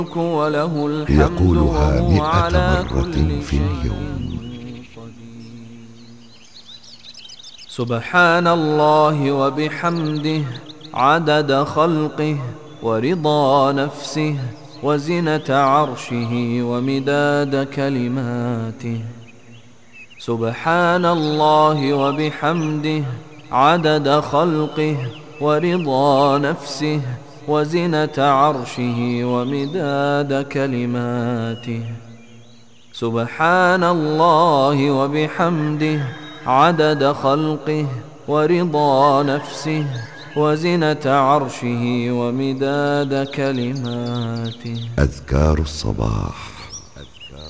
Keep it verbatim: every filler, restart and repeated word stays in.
وله الحمد يقولها وهو مئة على مرة كل في شيء اليوم. قدير. سبحان الله وبحمده عدد خلقه ورضا نفسه وزنة عرشه ومداد كلماته. سبحان الله وبحمده عدد خلقه ورضا نفسه وزنة عرشه ومداد كلماته. سبحان الله وبحمده عدد خلقه ورضا نفسه وزنة عرشه ومداد كلماته. أذكار الصباح.